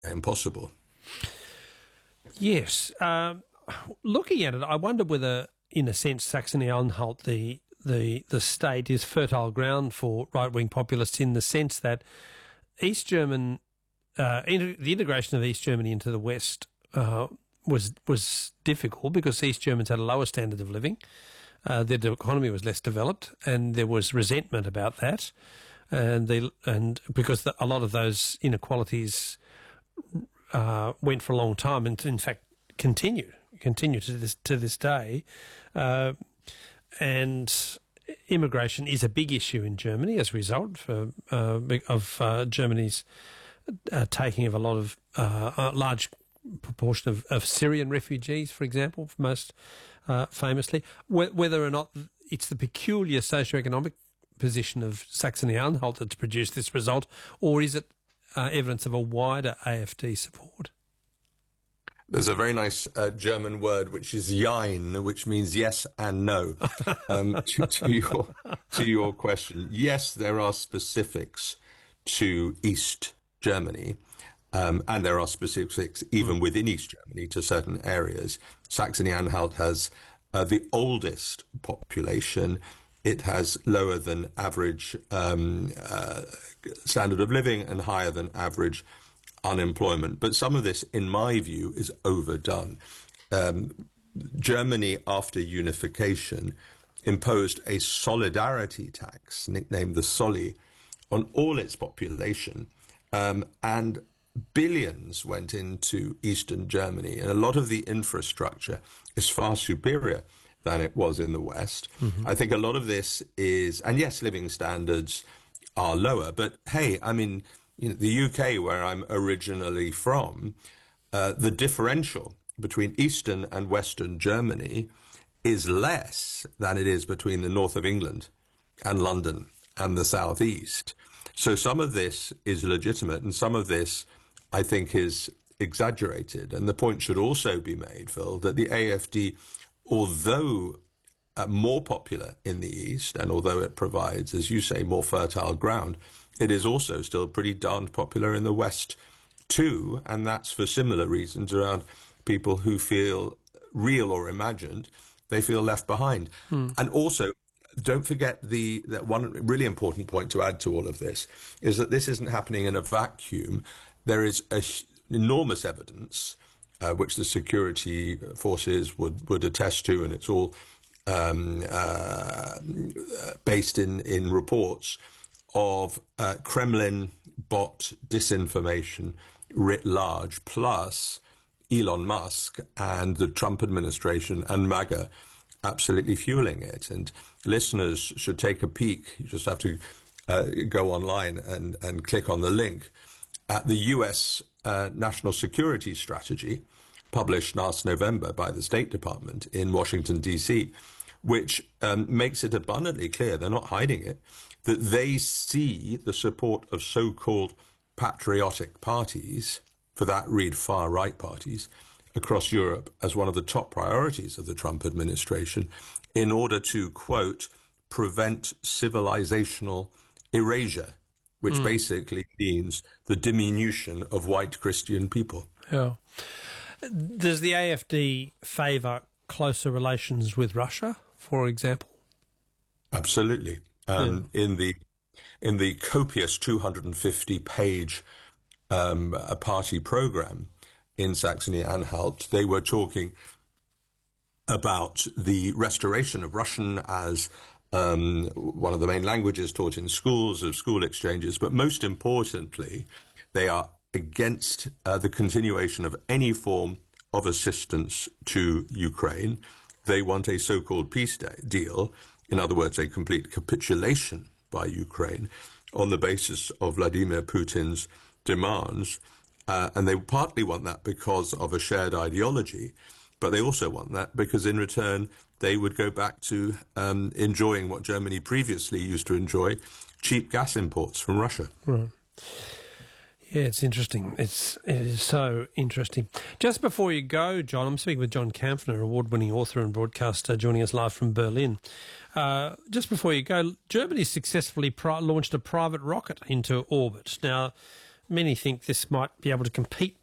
impossible. Yes. Looking at it, I wonder whether, in a sense, Saxony-Anhalt, the state, is fertile ground for right-wing populists, in the sense that East German, the integration of East Germany into the West was difficult because East Germans had a lower standard of living. Their economy was less developed, and there was resentment about that, and because a lot of those inequalities went for a long time, and in fact continue to this day, and immigration is a big issue in Germany as a result of Germany's taking of a lot of a large proportion of Syrian refugees, for example, most famously. Whether or not it's the peculiar socioeconomic position of Saxony-Anhalt that's produced this result, or is it evidence of a wider AfD support? There's a very nice German word, which is Jein, which means yes and no. To your question, yes, there are specifics to East Germany, and there are specifics even within East Germany to certain areas. Saxony-Anhalt has the oldest population. It has lower than average standard of living and higher than average unemployment. But some of this, in my view, is overdone. Germany, after unification, imposed a solidarity tax, nicknamed the Solly, on all its population, and billions went into Eastern Germany, and a lot of the infrastructure is far superior than it was in the West. Mm-hmm. I think a lot of this is, and yes, living standards are lower, but hey, I mean, the UK, where I'm originally from, the differential between Eastern and Western Germany is less than it is between the north of England and London and the southeast. So some of this is legitimate, and some of this, I think, is exaggerated. And the point should also be made, Phil, that the AfD, although more popular in the East, and although it provides, as you say, more fertile ground, it is also still pretty darned popular in the West too, and that's for similar reasons around people who feel, real or imagined, they feel left behind. And also, don't forget that one really important point to add to all of this is that this isn't happening in a vacuum. There is enormous evidence, which the security forces would attest to, and it's all based in reports of Kremlin bot disinformation writ large, plus Elon Musk and the Trump administration and MAGA absolutely fueling it. And listeners should take a peek. You just have to go online and click on the link at the US National Security Strategy, published last November by the State Department in Washington, D.C., which makes it abundantly clear, they're not hiding it, that they see the support of so-called patriotic parties, for that read far-right parties, across Europe as one of the top priorities of the Trump administration in order to, quote, prevent civilizational erasure, which basically means the diminution of white Christian people. Yeah. Does the AfD favour closer relations with Russia, for example? Absolutely. In the copious 250-page party program in Saxony-Anhalt, they were talking about the restoration of Russian as one of the main languages taught in schools, of school exchanges, but most importantly, they are against the continuation of any form of assistance to Ukraine. They want a so-called peace deal, in other words, a complete capitulation by Ukraine on the basis of Vladimir Putin's demands. And they partly want that because of a shared ideology, but they also want that because in return they would go back to enjoying what Germany previously used to enjoy, cheap gas imports from Russia. Right. Yeah, it's interesting. It is so interesting. Just before you go, John, I'm speaking with John Kampfner, award-winning author and broadcaster, joining us live from Berlin. Just before you go, Germany successfully launched a private rocket into orbit. Now, many think this might be able to compete